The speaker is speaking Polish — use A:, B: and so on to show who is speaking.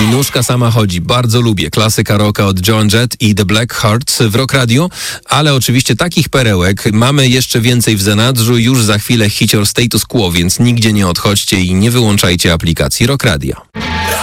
A: Nóżka sama chodzi. Bardzo lubię. Klasyka rocka od Joan Jett i The Black Hearts w Rock Radio, ale oczywiście takich perełek mamy jeszcze więcej w zanadrzu. Już za chwilę hicior Status Quo, więc nigdzie nie odchodźcie i nie wyłączajcie aplikacji Rock Radio.